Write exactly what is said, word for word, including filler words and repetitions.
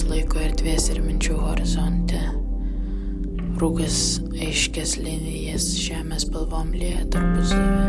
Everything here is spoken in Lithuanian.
laiko erdvės ir minčių horizonte. Rūkas aiškias linijas žemės spalvom lieja tarpusavy.